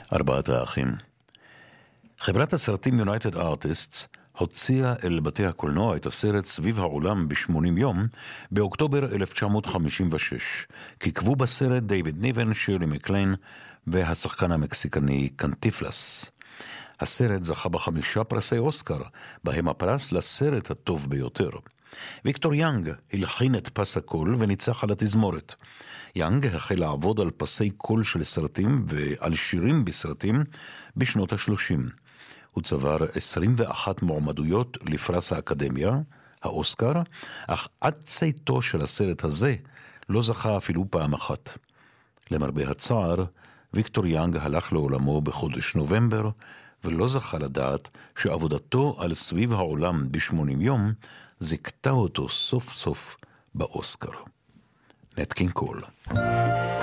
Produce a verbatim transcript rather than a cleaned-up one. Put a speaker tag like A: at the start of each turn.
A: ארבעת האחים. חברת הסרטים יונייטד ארטיסטס הוציאה אל בתי הקולנוע את הסרט סביב העולם ב-שמונים יום באוקטובר אלף תשע מאות חמישים ושש. כיכבו בסרט דיוויד ניבן, שירלי מקליין והשחקן המקסיקני קנטיפלס. הסרט זכה בחמישה פרסי אוסקר, בהם הפרס לסרט הטוב ביותר. ויקטור יאנג הלחין את פס הקול וניצח על התזמורת. יאנג החל לעבוד על פסי קול של סרטים ועל שירים בסרטים בשנות ה-שלושים. הוא צבר עשרים ואחת מועמדויות לפרס האקדמיה, האוסקר, אך עד צאתו של הסרט הזה לא זכה אפילו פעם אחת. למרבה הצער, ויקטור יאנג הלך לעולמו בחודש נובמבר, ולא זכה לדעת שעבודתו על סביב העולם ב-שמונים יום זיכתה אותו סוף סוף באוסקר. נט קינג קול.